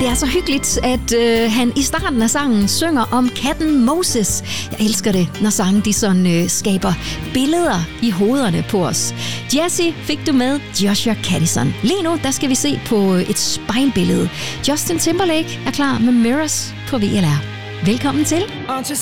er så hyggeligt, at han i starten af sangen synger om katten Moses. Jeg elsker det, når sangen de sådan, skaber billeder i hovederne på os. Jessie fik du med Joshua Caddison. Lige nu, der skal vi se på et spejlbillede. Justin Timberlake er klar med Mirrors på VLR. Velkommen til.